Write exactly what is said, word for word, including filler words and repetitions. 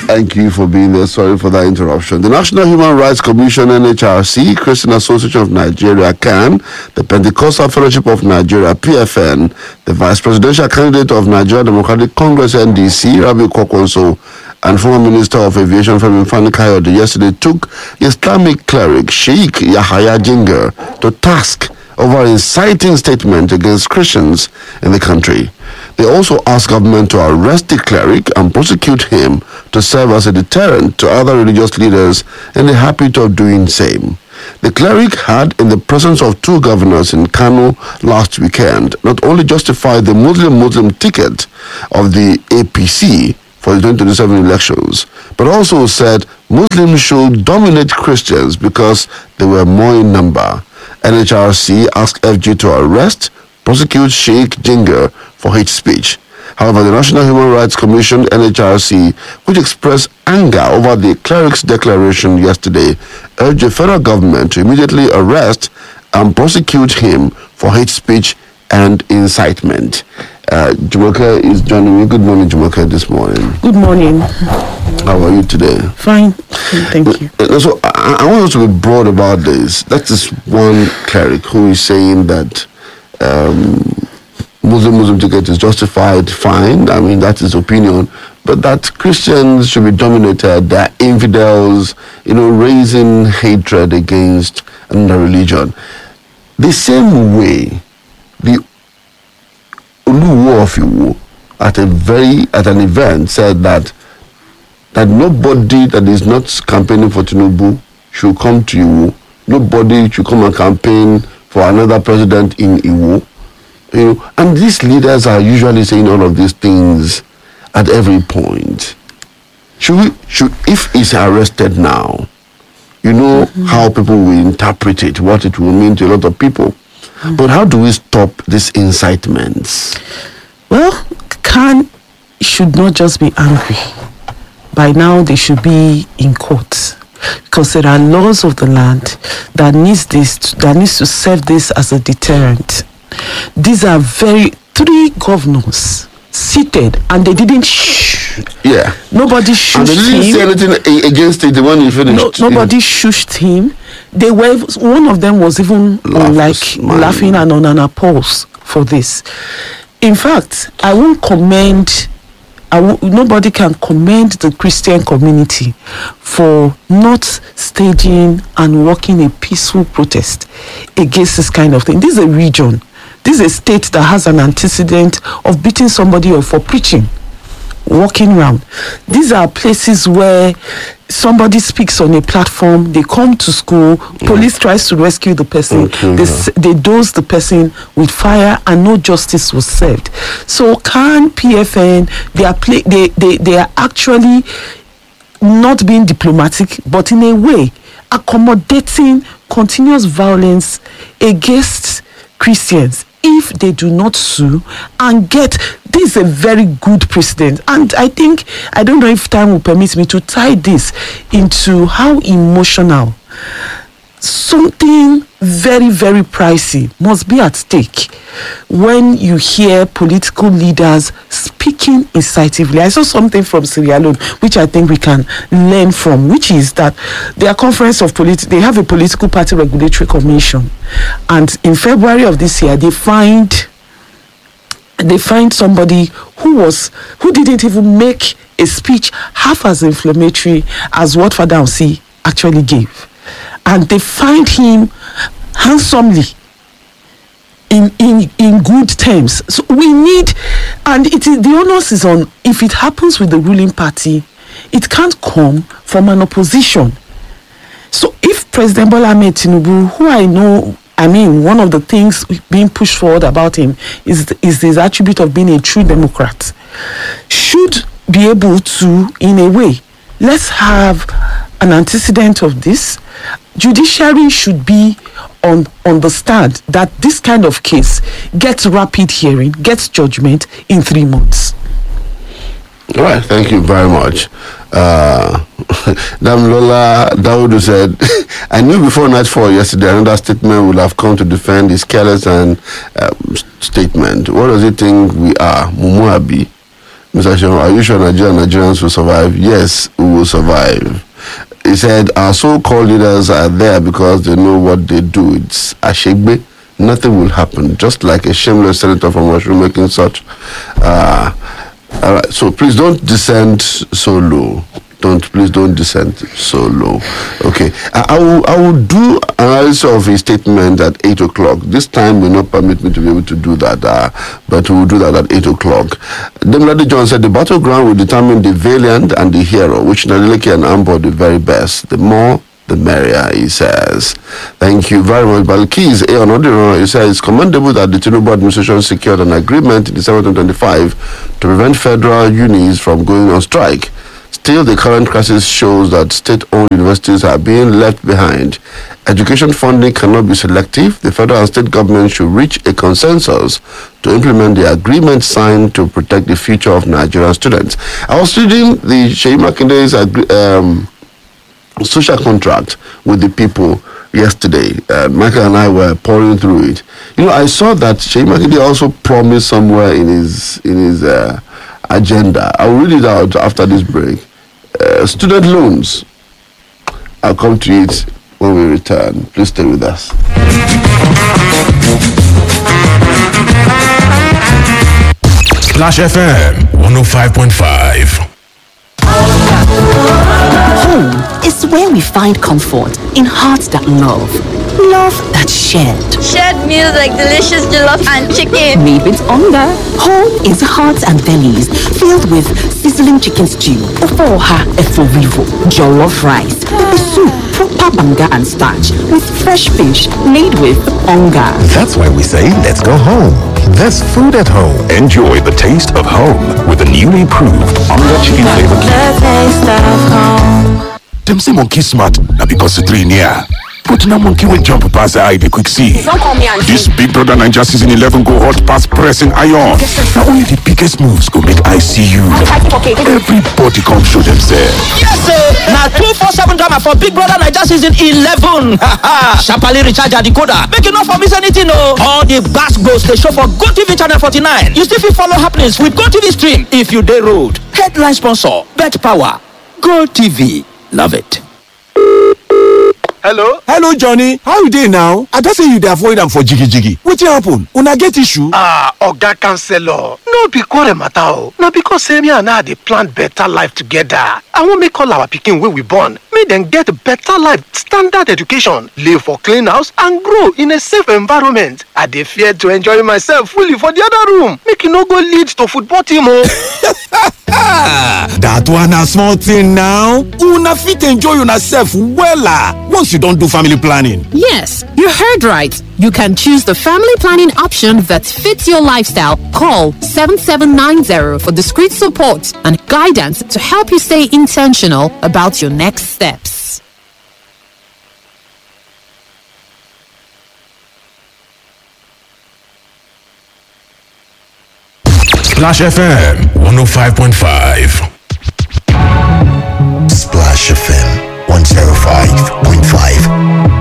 Thank you for being there. Sorry for that interruption. The National Human Rights Commission, N H R C, Christian Association of Nigeria, C A N, the Pentecostal Fellowship of Nigeria, P F N, the Vice Presidential Candidate of Nigeria Democratic Congress, N D C, Rabi Kwankwaso, and former Minister of Aviation, Femi Fani-Kayode, yesterday took Islamic cleric Sheikh Yahaya Jingir to task over inciting statement against Christians in the country. They also asked government to arrest the cleric and prosecute him to serve as a deterrent to other religious leaders in the habit of doing same. The cleric had, in the presence of two governors in Kano last weekend, not only justified the Muslim-Muslim ticket of the A P C for the twenty twenty-seven elections, but also said Muslims should dominate Christians because they were more in number. N H R C asked F G to arrest, prosecute Sheikh Jingir for hate speech. However, the National Human Rights Commission, N H R C, which expressed anger over the cleric's declaration yesterday, urged the federal government to immediately arrest and prosecute him for hate speech and incitement. Uh, Jumoke is joining me. Good morning, Jumoke, this morning. Good morning. How are you today? Fine, thank you. Uh, so I, I want us to be broad about this. That is one cleric who is saying that um, Muslim Muslim ticket is justified, fine. I mean, that's his opinion. But that Christians should be dominated, they're infidels, you know, raising hatred against another religion. The same way, the Oluwo of Iwo at a very at an event said that that nobody that is not campaigning for Tinubu should come to Iwo. Nobody should come and campaign for another president in Iwo. You know, and these leaders are usually saying all of these things at every point. Should we should if he's arrested now, you know mm-hmm. how people will interpret it, what it will mean to a lot of people. Mm-hmm. But how do we stop these incitements? Well, Khan should not just be angry. By now, they should be in court, because there are laws of the land that needs this that needs to serve this as a deterrent. These are very three governors seated, and they didn't shh. Yeah. Nobody shushed him. And they didn't him. say anything against it. The one you finished. No, nobody shushed him. They were. One of them was even on, like man. laughing and on an applause for this. In fact, I won't commend. I w- nobody can commend the Christian community for not staging and working a peaceful protest against this kind of thing. This is a region. This is a state that has an antecedent of beating somebody up for preaching, walking around. These are places where somebody speaks on a platform, they come to school, police mm. tries to rescue the person, okay, they, yeah. they dose the person with fire, and no justice was served. So can P F N, they are play, they, they, they are actually not being diplomatic, but in a way accommodating continuous violence against Christians if they do not sue and get. This is a very good precedent, and I think, I don't know if time will permit me to tie this into how emotional something very, very pricey must be at stake when you hear political leaders speaking incitively. I saw something from Sierra Leone which I think we can learn from, which is that their conference of politi- they have a political party regulatory commission, and in February of this year they find they find somebody who was who didn't even make a speech half as inflammatory as what Father Osi actually gave. And they find him handsomely in, in in good terms. So we need, and it is the onus is on, if it happens with the ruling party, it can't come from an opposition. So if President Bola Ahmed Tinubu, who I know, I mean, one of the things being pushed forward about him is the, is his attribute of being a true Democrat, should be able to, in a way, let's have an antecedent of this. Judiciary should be on on the stand that this kind of case gets rapid hearing, gets judgment in three months. All right, thank you very much. Uh, Damilola Daudu said, I knew before nightfall yesterday another statement would have come to defend his careless and uh, statement. What does he think we are? Mumuabi. Mister Shema, are you sure Nigeria Nigerians will survive? Yes, we will survive. He said, our so-called leaders are there because they know what they do. It's Ashegbe. Nothing will happen. Just like a shameless senator from Washington making such. Uh, all right. So please don't descend so low. Don't please don't descend so low. Okay. I, I will I will do analysis of his statement at eight o'clock. This time will not permit me to be able to do that, uh, but we will do that at eight o'clock. Demilade John said the battleground will determine the valiant and the hero, which Nadeleke and Ambo the very best. The more the merrier, he says. Thank you very much. Balkis A. Onodiro, he says it's commendable that the Tinubu administration secured an agreement in December twenty twenty-five to prevent federal unis from going on strike. Still, the current crisis shows that state-owned universities are being left behind. Education funding cannot be selective. The federal and state government should reach a consensus to implement the agreement signed to protect the future of Nigerian students. I was reading the Seyi Makinde's agri- um, social contract with the people yesterday. Uh, Michael and I were pouring through it. You know, I saw that Seyi Makinde also promised somewhere in his in his uh, agenda. I'll read it out after this break. Uh, student loans. I'll come to it when we return. Please stay with us. Splash F M one oh five point five. Home is where we find comfort in hearts that love, love that's shared. Shared meals like delicious jollof and chicken. Made with hunger. Home is hearts and bellies filled with sizzling chicken stew, ofoha eforivo, jollof rice, pepper soup, proper banga and starch with fresh fish made with hunger. That's why we say let's go home. There's food at home. Enjoy the taste of home with the newly improved Onga Chicken Flavor Cube. Them say monkey smart, now because the three near. But now monkey will jump past the eye, they quick see. Don't call me auntie. This Big Brother Ninja season eleven go hot past pressing iron. Now only the biggest moves go make I see you. Everybody come show themselves. Yes, sir. Now two four seven drama for Big Brother Ninja season eleven. Sharply recharge your decoder. Make you not for miss anything, no. All the gas goes they show for GoTV channel forty-nine. You still fit follow happenings with GoTV stream if you day road. Headline sponsor, Bet Power. GoTV. Love it. Hello? Hello, Johnny. How you doing now? I just say you dey avoid am for jiggy jiggy. Wetin happen? Una get issue? Ah, Oga Counselor. No be quarrel matter o. Na because say me and I dey plan better life together. I wan make all our pikin wey we born, make dem get better life, standard education, live for clean house and grow in a safe environment. I dey fear to enjoy myself fully for the other room. Make e no go lead to football team o. That one na small thing now. Una fit enjoy yourself wella once you don do family planning. Yes, you heard right. You can choose the family planning option that fits your lifestyle. Call seven seven nine zero for discreet support and guidance to help you stay intentional about your next steps. Splash F M one oh five point five. Splash F M one oh five point five.